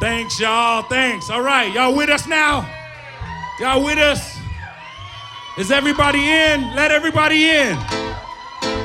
Thanks, y'all. Thanks. All right. Y'all with us now? Y'all with us? Is everybody in? Let everybody in.